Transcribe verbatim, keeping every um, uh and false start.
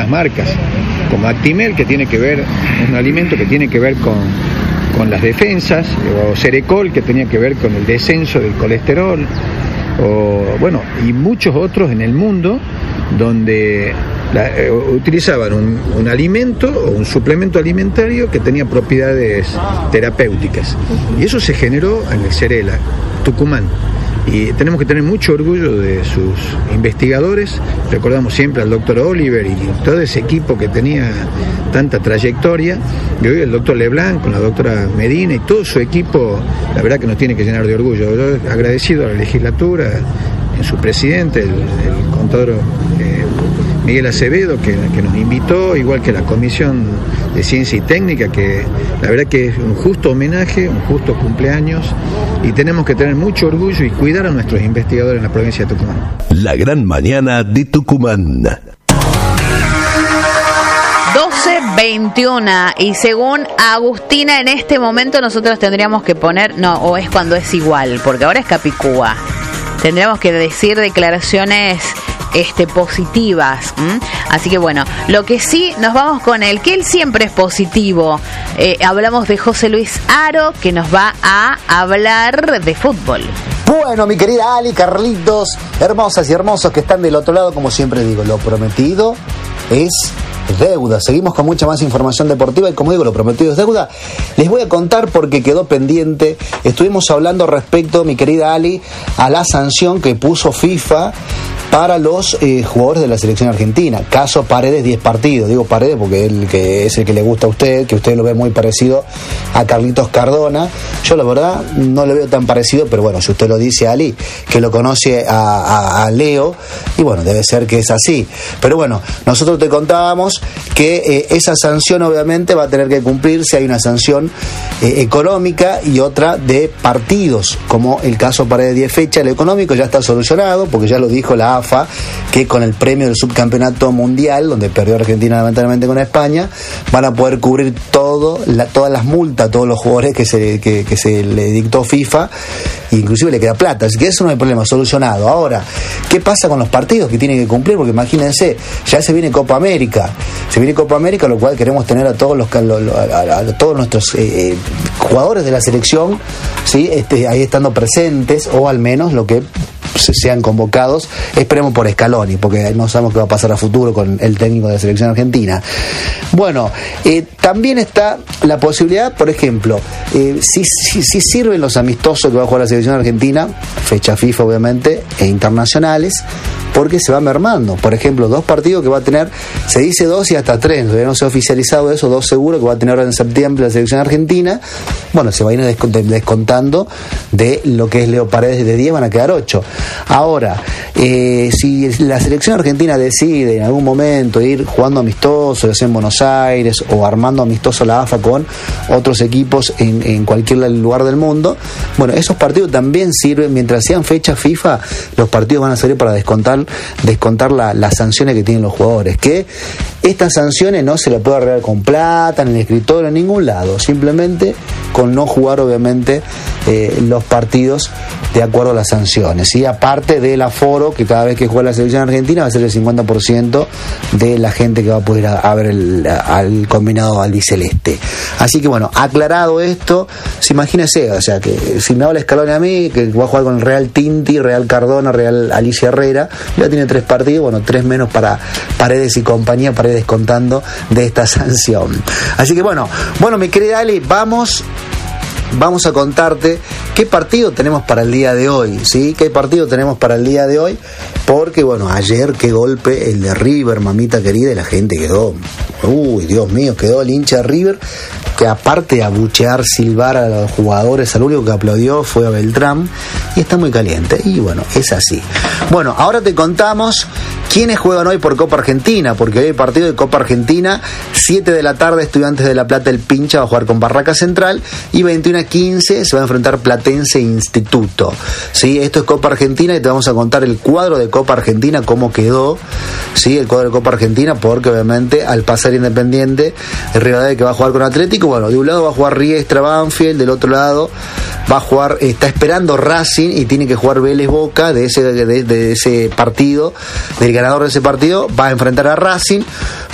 las marcas, como Actimel, que tiene que ver, un alimento que tiene que ver con, con las defensas, o Cerecol, que tenía que ver con el descenso del colesterol, o bueno, y muchos otros en el mundo, donde la, eh, utilizaban un, un alimento o un suplemento alimentario que tenía propiedades terapéuticas. Y eso se generó en el Cerela, Tucumán. Y tenemos que tener mucho orgullo de sus investigadores. Recordamos siempre al doctor Oliver y todo ese equipo que tenía tanta trayectoria. Y hoy el doctor Leblanc con la doctora Medina y todo su equipo, la verdad que nos tiene que llenar de orgullo. Yo agradecido a la legislatura, en su presidente, el, el contador eh, Miguel Acevedo, que, que nos invitó, igual que la Comisión de Ciencia y Técnica, que la verdad que es un justo homenaje, un justo cumpleaños, y tenemos que tener mucho orgullo y cuidar a nuestros investigadores en la provincia de Tucumán. La gran mañana de Tucumán. doce veintiuno, y según Agustina, en este momento nosotros tendríamos que poner, no, o es cuando es igual, porque ahora es Capicúa. Tendríamos que decir declaraciones este, positivas. ¿m? Así que bueno, lo que sí, nos vamos con él, que él siempre es positivo. Eh, hablamos de José Luis Haro, que nos va a hablar de fútbol. Bueno, mi querida Ali, Carlitos, hermosas y hermosos que están del otro lado, como siempre digo, lo prometido es deuda. Seguimos con mucha más información deportiva y, como digo, lo prometido es deuda. Les voy a contar porque quedó pendiente. Estuvimos hablando respecto, mi querida Ali, a la sanción que puso FIFA para los eh, jugadores de la selección argentina. Caso Paredes, diez partidos. Digo Paredes porque el que es el que le gusta a usted, que usted lo ve muy parecido a Carlitos Cardona. Yo la verdad no lo veo tan parecido, pero bueno, si usted lo dice, Ali, que lo conoce a, a, a Leo, y bueno, debe ser que es así. Pero bueno, nosotros te contábamos que eh, esa sanción obviamente va a tener que cumplirse. Hay una sanción eh, económica y otra de partidos, como el caso Paredes, diez fechas. El económico ya está solucionado, porque ya lo dijo la A F A, que con el premio del subcampeonato mundial, donde perdió Argentina lamentablemente con España, van a poder cubrir todo, la, todas las multas a todos los jugadores que se, que, que se le dictó FIFA, e inclusive le queda plata. Así que eso no hay problema, solucionado. Ahora, ¿qué pasa con los partidos que tienen que cumplir? Porque imagínense, ya se viene Copa América, se viene Copa América, lo cual queremos tener a todos los a, a, a todos nuestros eh, jugadores de la selección, ¿sí? este, ahí estando presentes, o al menos lo que sean convocados. Esperemos por Scaloni, porque no sabemos qué va a pasar a futuro con el técnico de la selección argentina. Bueno, eh, también está la posibilidad, por ejemplo, eh, si, si, si sirven los amistosos que va a jugar la selección argentina, fecha FIFA obviamente, e internacionales, porque se va mermando. Por ejemplo, dos partidos que va a tener, se dice dos y hasta tres, todavía no se ha oficializado eso, dos seguro que va a tener ahora en septiembre la selección argentina. Bueno, se va a ir descontando de lo que es Leo Paredes, de diez van a quedar ocho. Ahora, eh, si la selección argentina decide en algún momento ir jugando amistosos, ya sea en Buenos Aires, o armando amistoso la A F A con otros equipos en, en cualquier lugar del mundo, bueno, esos partidos también sirven, mientras sean fechas FIFA, los partidos van a servir para descontar descontar la, las sanciones que tienen los jugadores, que estas sanciones no se las puede arreglar con plata, en el escritorio, en ningún lado, simplemente con no jugar obviamente eh, los partidos de acuerdo a las sanciones, y aparte del aforo, que cada vez que juega la selección argentina va a ser el cincuenta por ciento de la gente que va a poder a, a ver el, a, al combinado albiceleste. Así que bueno, aclarado esto, se imagínese, o sea, que si me habla Scaloni a mí, que va a jugar con el Real Tinti, Real Cardona, Real Alicia Herrera, ya tiene tres partidos, bueno, tres menos para Paredes y compañía, para ir descontando de esta sanción. Así que bueno, bueno, mi querida Ali, vamos... Vamos a contarte qué partido tenemos para el día de hoy, ¿sí? ¿Qué partido tenemos para el día de hoy? Porque, bueno, ayer qué golpe el de River, mamita querida, y la gente quedó, uy, Dios mío, quedó el hincha de River, que aparte de abuchear, silbar a los jugadores, al único que aplaudió fue a Beltrán, y está muy caliente, y bueno, es así. Bueno, ahora te contamos quiénes juegan hoy por Copa Argentina, porque hoy hay partido de Copa Argentina, siete de la tarde, Estudiantes de La Plata, el Pincha va a jugar con Barraca Central, y veintiuno a quince se va a enfrentar Platense Instituto. ¿Sí? Esto es Copa Argentina, y te vamos a contar el cuadro de Copa Argentina, cómo quedó, ¿sí? El cuadro de Copa Argentina, porque obviamente al pasar Independiente, el Rivadavia que va a jugar con Atlético, bueno, de un lado va a jugar Riestra Banfield, del otro lado va a jugar, está esperando Racing, y tiene que jugar Vélez Boca, de ese, de, de ese partido, del ganador de ese partido va a enfrentar a Racing.